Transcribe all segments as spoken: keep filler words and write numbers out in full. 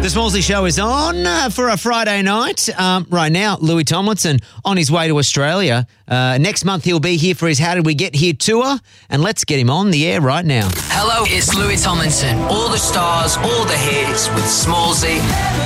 Smallsy Show is on uh, for a Friday night. Um, right now, Louis Tomlinson on his way to Australia. Uh, next month, he'll be here for his How Did We Get Here tour. And let's get him on the air right now. Hello, it's Louis Tomlinson. All the stars, all the hits with Smallsy.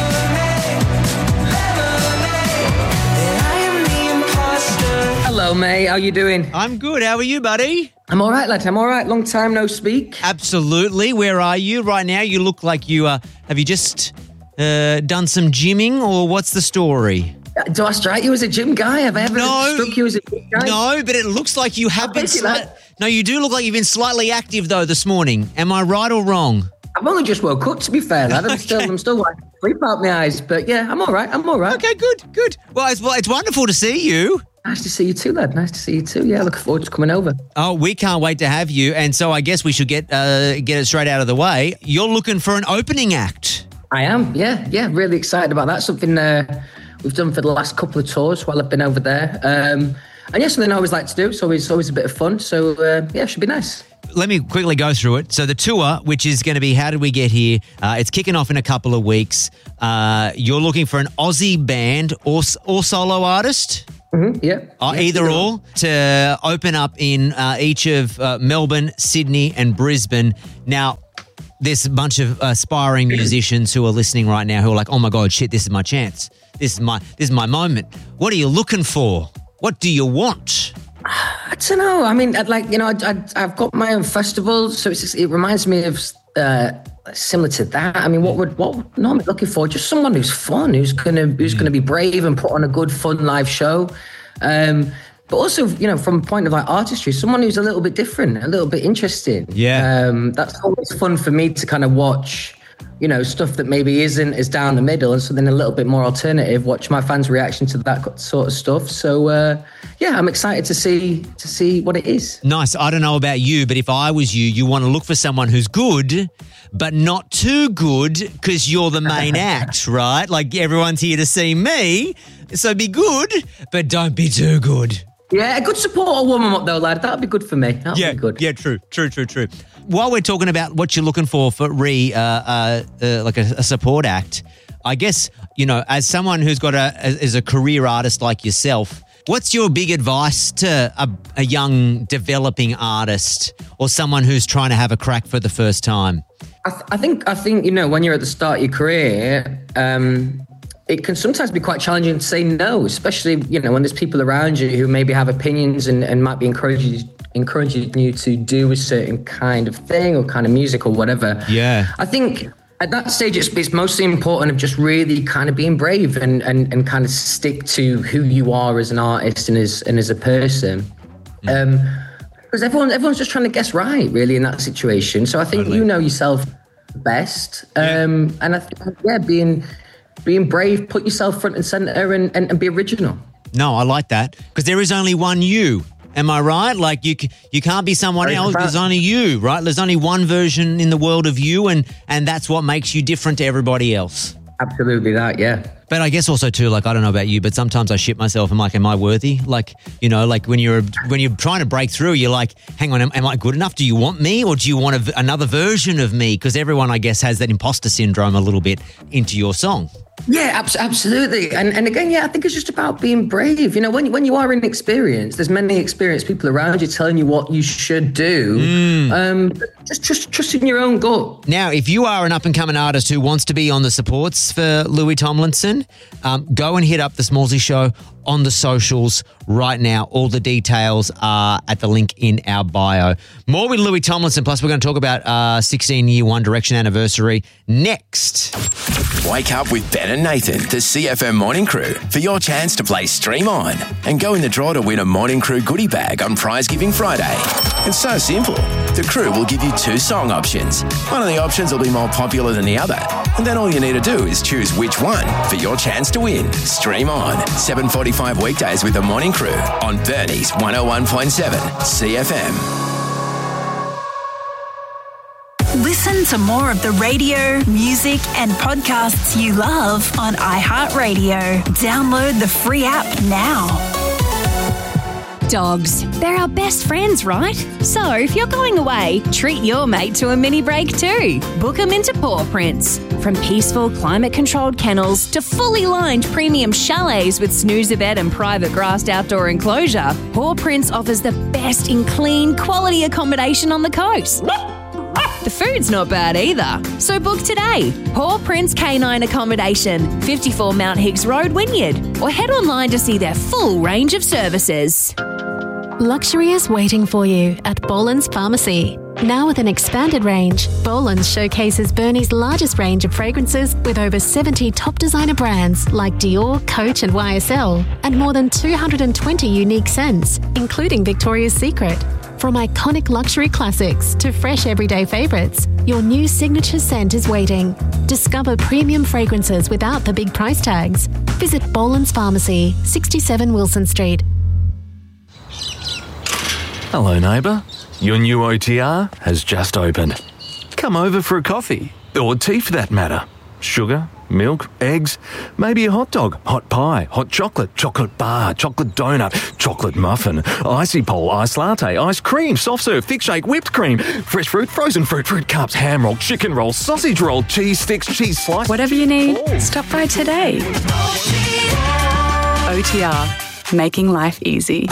Hello, mate. How you doing? I'm good. How are you, buddy? I'm all right, lad. I'm all right. Long time no speak. Absolutely. Where are you right now? You look like you uh, have you just uh, done some gymming, or what's the story? Do I strike you as a gym guy? Have I ever no, struck you as a gym guy? No, but it looks like you have been. Sli- no, you do look like you've been slightly active though this morning. Am I right or wrong? I've only just woke up, to be fair, lad. I'm okay. still, I'm still like sleep out my eyes, but yeah, I'm all right. I'm all right. Okay, good, good. Well, it's well, it's wonderful to see you. Nice to see you too, lad. Nice to see you too. Yeah, looking forward to coming over. Oh, we can't wait to have you. And so I guess we should get uh, get it straight out of the way. You're looking for an opening act. I am, yeah, yeah. Really excited about that. Something uh, we've done for the last couple of tours while I've been over there. Um, and yeah, something I always like to do. It's always, always a bit of fun. So uh, yeah, it should be nice. Let me quickly go through it. So the tour, which is going to be How Did We Get Here? Uh, it's kicking off in a couple of weeks. Uh, you're looking for an Aussie band or, or solo artist? Mm-hmm, yeah. Uh, yeah. Either or, to open up in uh, each of uh, Melbourne, Sydney and Brisbane. Now, there's a bunch of aspiring musicians who are listening right now who are like, oh my God, shit, this is my chance. This is my this is my moment. What are you looking for? What do you want? I don't know. I mean, I'd like, you know, I, I, I've got my own festival, so it's just, it reminds me of uh, similar to that. I mean, what would what would normally looking for? Just someone who's fun, who's gonna who's mm. gonna be brave and put on a good, fun live show. Um, but also, you know, from a point of like artistry, someone who's a little bit different, a little bit interesting. Yeah, um, that's always fun for me to kind of watch. You know, stuff that maybe isn't as down the middle and something a little bit more alternative, watch my fans' reaction to that sort of stuff. So, uh, yeah, I'm excited to see to see what it is. Nice. I don't know about you, but if I was you, you want to look for someone who's good, but not too good because you're the main act, right? Like everyone's here to see me, so be good, but don't be too good. Yeah, a good support will warm them up though, lad. That'll be good for me. That'll yeah, be good. Yeah, true, true, true, true. While we're talking about what you're looking for for re, uh, uh, uh, like a, a support act, I guess, you know, as someone who's got a, as a career artist like yourself, what's your big advice to a, a young developing artist or someone who's trying to have a crack for the first time? I, th- I think, I think, you know, when you're at the start of your career, um, it can sometimes be quite challenging to say no, especially, you know, when there's people around you who maybe have opinions and, and might be encouraging you, encouraging you to do a certain kind of thing or kind of music or whatever. Yeah. I think at that stage, it's, it's mostly important of just really kind of being brave and, and, and kind of stick to who you are as an artist and as, and as a person. Mm. Um, because everyone, everyone's just trying to guess right, really, in that situation. So I think totally. You know yourself best. Um, yeah. And I think, yeah, being... Being brave, put yourself front and center and, and, and be original. No, I like that because there is only one you. Am I right? Like you you can't be someone right, else. There's only you, right? There's only one version in the world of you and, and that's what makes you different to everybody else. Absolutely that, yeah. But I guess also too, like, I don't know about you, but sometimes I shit myself. I'm like, am I worthy? Like, you know, like when you're when you're trying to break through, you're like, hang on, am, am I good enough? Do you want me or do you want a, another version of me? Because everyone, I guess, has that imposter syndrome a little bit into your song. Yeah, abs- absolutely. And and again, yeah, I think it's just about being brave. You know, when, when you are inexperienced, there's many experienced people around you telling you what you should do. Mm. Um, just trust, trust in your own gut. Now, if you are an up-and-coming artist who wants to be on the supports for Louis Tomlinson, um, go and hit up The Smallsy Show on the socials right now. All the details are at the link in our bio. More with Louis Tomlinson, plus we're going to talk about uh sixteen-year One Direction anniversary next. Wake up with Ben and Nathan, the C F M Morning Crew, for your chance to play Stream On and go in the draw to win a Morning Crew goodie bag on Prize Giving Friday. It's so simple. The crew will give you two song options. One of the options will be more popular than the other. And then all you need to do is choose which one for your chance to win. Stream On, seven forty-five weekdays with the Morning Crew on Bernie's one oh one point seven C F M. Listen to more of the radio, music and podcasts you love on iHeartRadio. Download the free app now. Dogs. They're our best friends, right? So if you're going away, treat your mate to a mini break too. Book them into Paw Prints. From peaceful, climate-controlled kennels to fully lined premium chalets with snoozer bed and private grassed outdoor enclosure, Paw Prints offers the best in clean, quality accommodation on the coast. The food's not bad either. So book today. Paw Prints Canine Accommodation, fifty-four Mount Higgs Road, Wynyard. Or head online to see their full range of services. Luxury is waiting for you at Boland's Pharmacy. Now with an expanded range, Boland's showcases Burnie's largest range of fragrances with over seventy top designer brands like Dior, Coach and Y S L, and more than two hundred twenty unique scents, including Victoria's Secret. From iconic luxury classics to fresh everyday favourites, your new signature scent is waiting. Discover premium fragrances without the big price tags. Visit Boland's Pharmacy, sixty-seven Wilson Street. Hello, neighbour. Your new O T R has just opened. Come over for a coffee, or tea for that matter. Sugar, milk, eggs, maybe a hot dog, hot pie, hot chocolate, chocolate bar, chocolate donut, chocolate muffin, icy pole, ice latte, ice cream, soft serve, thick shake, whipped cream, fresh fruit, frozen fruit, fruit cups, ham roll, chicken roll, sausage roll, cheese sticks, cheese slice. Whatever you need, oh. Stop by today. O T R, making life easy.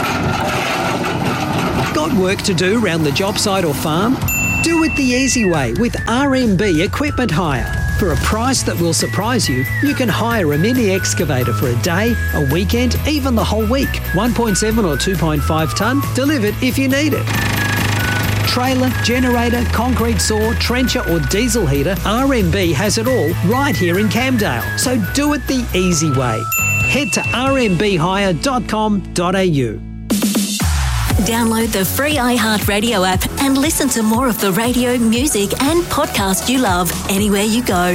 Got work to do around the job site or farm? Do it the easy way with R M B Equipment Hire. For a price that will surprise you, you can hire a mini excavator for a day, a weekend, even the whole week. one point seven or two point five tonne, delivered if you need it. Trailer, generator, concrete saw, trencher or diesel heater, R M B has it all right here in Camdale. So do it the easy way. Head to r m b hire dot com dot a u. Download the free iHeartRadio app and listen to more of the radio, music and podcast you love anywhere you go.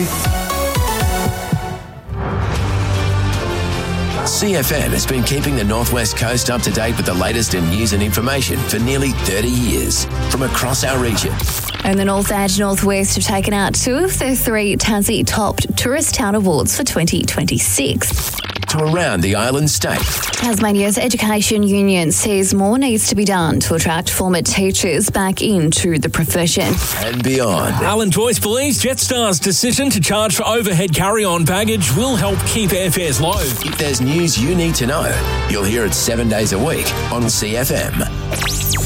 C F M has been keeping the Northwest Coast up to date with the latest in news and information for nearly thirty years from across our region. And the North Edge Northwest have taken out two of their three Tassie Top Tourist Town Awards for twenty twenty-six. To around the island state. Tasmania's Education Union says more needs to be done to attract former teachers back into the profession. And beyond. Alan Joyce believes Jetstar's decision to charge for overhead carry-on baggage will help keep airfares low. If there's news you need to know, you'll hear it seven days a week on C F M.